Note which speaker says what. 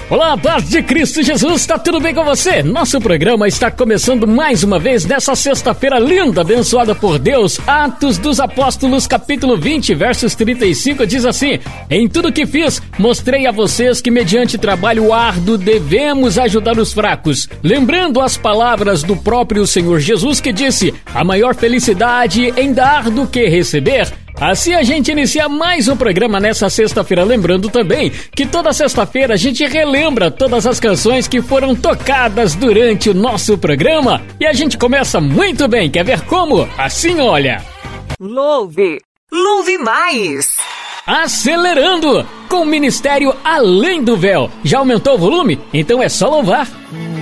Speaker 1: Olá, paz de Cristo Jesus, tá tudo bem com você? Nosso programa está começando mais uma vez nessa sexta-feira linda, abençoada por Deus. Atos dos Apóstolos, capítulo 20, versos 35, diz assim: em tudo que fiz, mostrei a vocês que mediante trabalho árduo devemos ajudar os fracos. Lembrando as palavras do próprio Senhor Jesus que disse: a maior felicidade em dar do que receber. Assim a gente inicia mais um programa nessa sexta-feira, lembrando também que toda sexta-feira a gente relembra todas as canções que foram tocadas durante o nosso programa e a gente começa muito bem, quer ver como? Assim, olha.
Speaker 2: Louve mais!
Speaker 1: Acelerando com o Ministério Além do Véu. Já aumentou o volume? Então é só louvar.